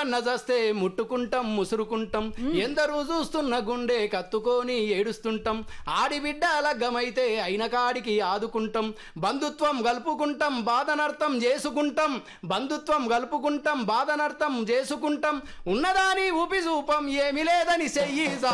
ఎవరన్నా జస్తే ముట్టుకుంటాం ముసురుకుంటాం ఎందరూ చూస్తున్న గుండె కత్తుకొని ఏడుస్తుంటాం ఆడిబిడ్డ లగ్గమైతే అయిన కాడికి ఆదుకుంటాం బంధుత్వం గలుపుకుంటాం బాధనర్థం చేసుకుంటాం బంధుత్వం గలుపుకుంటాం బాధనర్థం చేసుకుంటాం ఉన్నదాని ఊపి చూపం ఏమి లేదని చెయ్యి